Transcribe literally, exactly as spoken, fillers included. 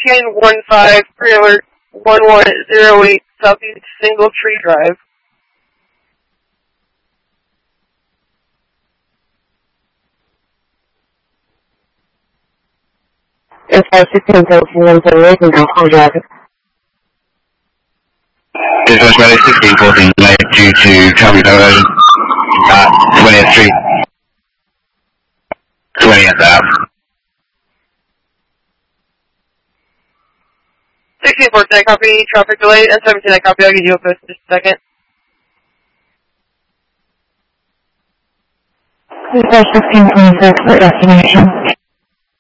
ten one five, pre-alert one one zero eight, Southeast Single Tree Drive. It's five sixteen one zero eight and Alpha Drive. Dispatch Valley sixteen fourteen, late due to traffic diversion at twentieth Street. twentieth Ave. sixteen fourteen, copy, traffic delay, and seventeen, I copy, I'll give you a post in just a second. Dispatch sixteen twenty-six for destination.